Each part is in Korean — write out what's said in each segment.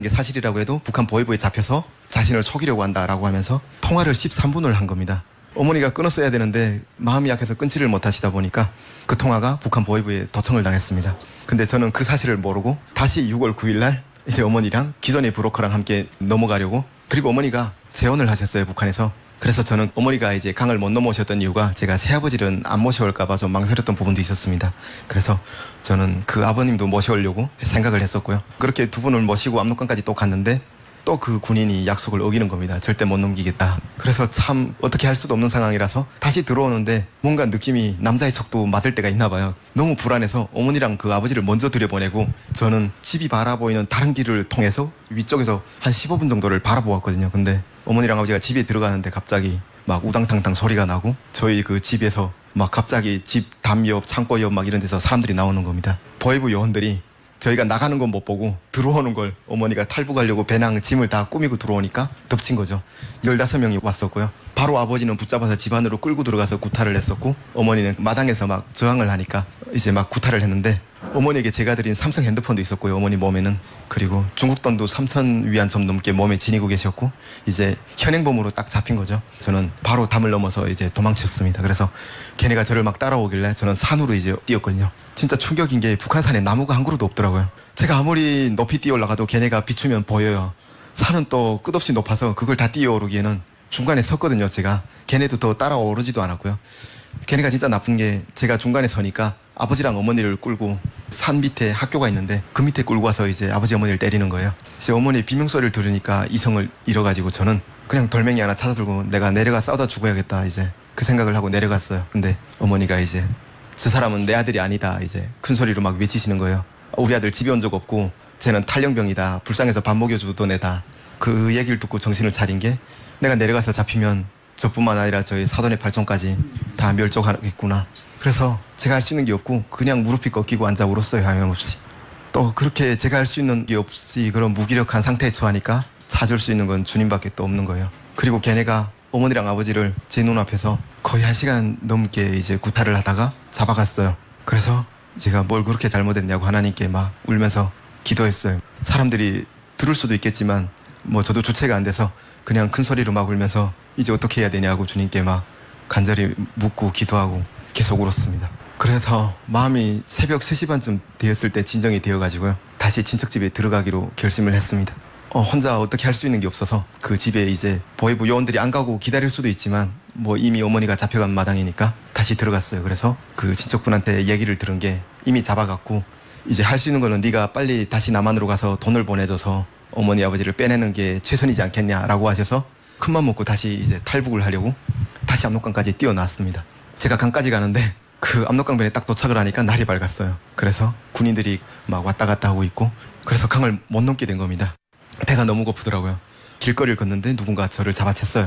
이게 사실이라고 해도 북한 보위부에 잡혀서 자신을 속이려고 한다라고 하면서 통화를 13분을 한 겁니다. 어머니가 끊었어야 되는데 마음이 약해서 끊지를 못하시다 보니까 그 통화가 북한 보위부에 도청을 당했습니다. 근데 저는 그 사실을 모르고 다시 6월 9일 날 이제 어머니랑 기존의 브로커랑 함께 넘어가려고, 그리고 어머니가 재혼을 하셨어요, 북한에서. 그래서 저는 어머니가 이제 강을 못 넘어오셨던 이유가 제가 새아버지를 안 모셔올까봐 좀 망설였던 부분도 있었습니다. 그래서 저는 그 아버님도 모셔오려고 생각을 했었고요. 그렇게 두 분을 모시고 압록강까지 또 갔는데 또 그 군인이 약속을 어기는 겁니다. 절대 못 넘기겠다. 그래서 참 어떻게 할 수도 없는 상황이라서 다시 들어오는데 뭔가 느낌이 남자의 척도 맞을 때가 있나 봐요. 너무 불안해서 어머니랑 그 아버지를 먼저 들여보내고 저는 집이 바라보이는 다른 길을 통해서 위쪽에서 한 15분 정도를 바라보았거든요. 근데 어머니랑 아버지가 집에 들어가는데 갑자기 막 우당탕탕 소리가 나고 저희 그 집에서 막 갑자기 집 담 옆, 창고 옆 막 이런 데서 사람들이 나오는 겁니다. 보위부 요원들이 저희가 나가는 건 못 보고 들어오는 걸 어머니가 탈북하려고 배낭 짐을 다 꾸미고 들어오니까 덮친 거죠. 15명이 왔었고요. 바로 아버지는 붙잡아서 집 안으로 끌고 들어가서 구타를 했었고, 어머니는 마당에서 막 저항을 하니까 이제 막 구타를 했는데, 어머니에게 제가 드린 삼성 핸드폰도 있었고요, 어머니 몸에는. 그리고 중국 돈도 3,000위안 좀 넘게 몸에 지니고 계셨고, 이제 현행범으로 딱 잡힌 거죠. 저는 바로 담을 넘어서 이제 도망쳤습니다. 그래서 걔네가 저를 막 따라오길래 저는 산으로 이제 뛰었거든요. 진짜 충격인 게 북한산에 나무가 한 그루도 없더라고요. 제가 아무리 높이 뛰어 올라가도 걔네가 비추면 보여요. 산은 또 끝없이 높아서 그걸 다 뛰어 오르기에는 중간에 섰거든요, 제가. 걔네도 더 따라오르지도 않았고요. 걔네가 진짜 나쁜 게 제가 중간에 서니까 아버지랑 어머니를 끌고 산 밑에 학교가 있는데 그 밑에 끌고 와서 이제 아버지 어머니를 때리는 거예요. 이제 어머니 비명소리를 들으니까 이성을 잃어가지고 저는 그냥 돌멩이 하나 찾아 들고 내가 내려가 싸우다 죽어야겠다 이제 그 생각을 하고 내려갔어요. 근데 어머니가 이제 저 사람은 내 아들이 아니다 이제 큰 소리로 막 외치시는 거예요. 우리 아들 집에 온 적 없고 쟤는 탈영병이다. 불쌍해서 밥 먹여주던 애다. 그 얘기를 듣고 정신을 차린 게 내가 내려가서 잡히면 저뿐만 아니라 저희 사돈의 발전까지 다 멸종하겠구나. 그래서 제가 할 수 있는 게 없고 그냥 무릎이 꺾이고 앉아 울었어요. 하염없이. 또 그렇게 제가 할 수 있는 게 없이 그런 무기력한 상태에 처하니까 찾을 수 있는 건 주님밖에 또 없는 거예요. 그리고 걔네가 어머니랑 아버지를 제 눈앞에서 거의 1시간 넘게 이제 구타를 하다가 잡아갔어요. 그래서 제가 뭘 그렇게 잘못했냐고 하나님께 막 울면서 기도했어요. 사람들이 들을 수도 있겠지만 뭐 저도 주체가 안 돼서 그냥 큰 소리로 막 울면서 이제 어떻게 해야 되냐고 주님께 막 간절히 묻고 기도하고 계속 울었습니다. 그래서 마음이 새벽 3시 반쯤 되었을 때 진정이 되어가지고요. 다시 친척집에 들어가기로 결심을 했습니다. 혼자 어떻게 할 수 있는 게 없어서 그 집에 이제 보위부 요원들이 안 가고 기다릴 수도 있지만 뭐 이미 어머니가 잡혀간 마당이니까 다시 들어갔어요. 그래서 그 친척분한테 얘기를 들은 게 이미 잡아갔고 이제 할 수 있는 거는 네가 빨리 다시 남한으로 가서 돈을 보내줘서 어머니 아버지를 빼내는 게 최선이지 않겠냐라고 하셔서 큰맘 먹고 다시 이제 탈북을 하려고 다시 압록강까지 뛰어났습니다. 제가 강까지 가는데 그 압록강변에 딱 도착을 하니까 날이 밝았어요. 그래서 군인들이 막 왔다 갔다 하고 있고 그래서 강을 못 넘게 된 겁니다. 배가 너무 고프더라고요. 길거리를 걷는데 누군가 저를 잡아챘어요.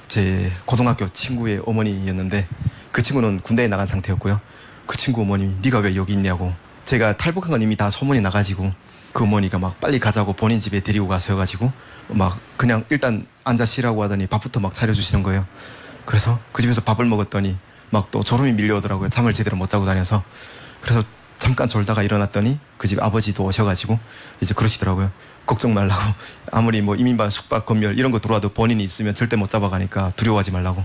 제 고등학교 친구의 어머니였는데 그 친구는 군대에 나간 상태였고요. 그 친구 어머님이 네가 왜 여기 있냐고. 제가 탈북한 건 이미 다 소문이 나가지고 그 어머니가 막 빨리 가자고 본인 집에 데리고 가셔가지고 막 그냥 일단 앉아 쉬라고 하더니 밥부터 막 차려주시는 거예요. 그래서 그 집에서 밥을 먹었더니 막 또 졸음이 밀려오더라고요. 잠을 제대로 못 자고 다녀서. 그래서 잠깐 졸다가 일어났더니 그 집 아버지도 오셔가지고 이제 그러시더라고요. 걱정 말라고. 아무리 뭐 이민반 숙박 검열 이런 거 들어와도 본인이 있으면 절대 못 잡아가니까 두려워하지 말라고.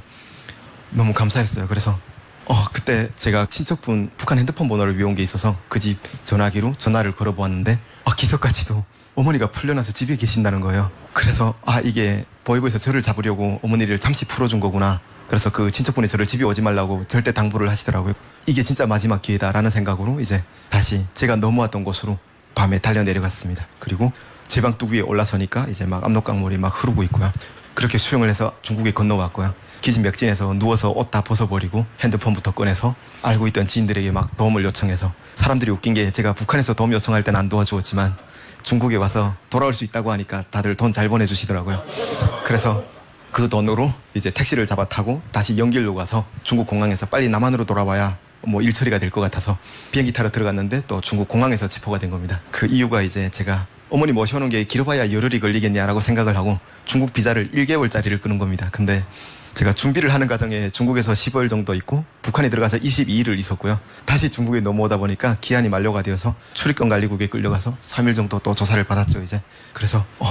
너무 감사했어요. 그래서 그때 제가 친척분 북한 핸드폰 번호를 외운 게 있어서 그 집 전화기로 전화를 걸어보았는데 기석까지도 어머니가 풀려나서 집에 계신다는 거예요. 그래서 이게 보위부에서 저를 잡으려고 어머니를 잠시 풀어준 거구나. 그래서 그 친척분이 저를 집에 오지 말라고 절대 당부를 하시더라고요. 이게 진짜 마지막 기회다라는 생각으로 이제 다시 제가 넘어왔던 곳으로 밤에 달려 내려갔습니다. 그리고 제 방 뚝 위에 올라서니까 이제 막 압록강물이 막 흐르고 있고요. 그렇게 수영을 해서 중국에 건너왔고요. 기진맥진해서 누워서 옷 다 벗어버리고 핸드폰부터 꺼내서 알고 있던 지인들에게 막 도움을 요청해서 사람들이 웃긴 게 제가 북한에서 도움 요청할 때는 안 도와주었지만 중국에 와서 돌아올 수 있다고 하니까 다들 돈 잘 보내주시더라고요. 그래서 그 돈으로 이제 택시를 잡아 타고 다시 연길로 가서 중국 공항에서 빨리 남한으로 돌아와야 뭐 일 처리가 될 것 같아서 비행기 타러 들어갔는데 또 중국 공항에서 체포가 된 겁니다. 그 이유가 이제 제가 어머니 모셔오는 게 길어봐야 열흘이 걸리겠냐라고 생각을 하고 중국 비자를 1개월짜리를 끄는 겁니다. 근데 제가 준비를 하는 과정에 중국에서 10월 정도 있고 북한에 들어가서 22일을 있었고요. 다시 중국에 넘어오다 보니까 기한이 만료가 되어서 출입국 관리국에 끌려가서 3일 정도 또 조사를 받았죠, 이제. 그래서